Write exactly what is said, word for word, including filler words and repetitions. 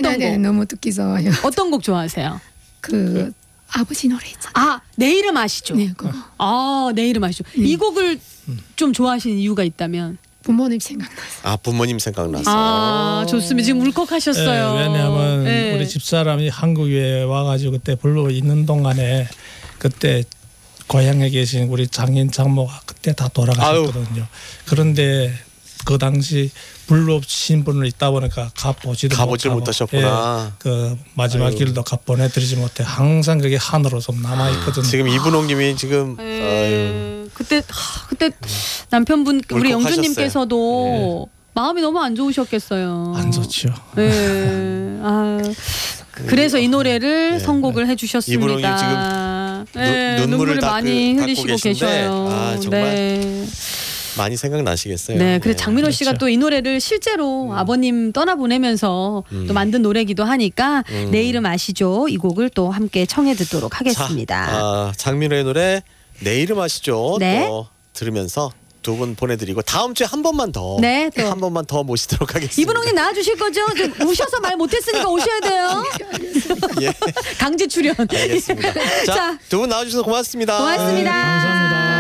어떤 네네, 곡? 너무 듣기 좋아요. 어떤 곡 좋아하세요? 그 아버지 노래 있잖아요. 아, 내 이름 아시죠? 네, 그거 아, 내 이름 아시죠? 이 곡을 좀 좋아하시는 이유가 있다면? 부모님 생각나서. 아 부모님 생각나서. 아, 좋습니다. 지금 울컥하셨어요. 예, 왜냐하면 예. 우리 집사람이 한국에 와가지고 그때 불로 있는 동안에 그때 고향에 계신 우리 장인 장모가 그때 다 돌아가셨거든요. 그런데 그 당시 불로 신분을 있다 보니까 가 보지도 가보질 못하고, 못하셨구나. 예, 그 마지막 아유. 길도 가 보내드리지 못해 항상 그게 한으로 좀 남아 있거든요. 지금 이분홍님이 지금 아유. 예. 그때 하, 그때 남편분 우리 울컥하셨어요. 영주님께서도 마음이 너무 안 좋으셨겠어요. 안 좋죠. 예. 아, 그래서 이 노래를 네. 선곡을 해주셨습니다. 이분홍님 지금 예, 눈- 눈물을 눈물을 닦- 많이 닦고 흘리시고 계신데, 계셔요. 아, 정말 네. 많이 생각나시겠어요. 네, 그래 네. 장민호 씨가 그렇죠. 또 이 노래를 실제로 아버님 떠나보내면서 음. 또 만든 노래기도 하니까 음. 내 이름 아시죠? 이 곡을 또 함께 청해 듣도록 자, 하겠습니다. 아, 장민호의 노래 내 이름 아시죠? 네. 또 들으면서 두 분 보내드리고 다음 주에 한 번만 더, 네, 또. 한 번만 더 모시도록 하겠습니다. 이분홍님 나와주실 거죠? 좀 우셔서 말 못했으니까 오셔야 돼요. 예, 강제 출연. 알겠습니다. 자, 자. 두 분 나와주셔서 고맙습니다. 고맙습니다. 네, 감사합니다.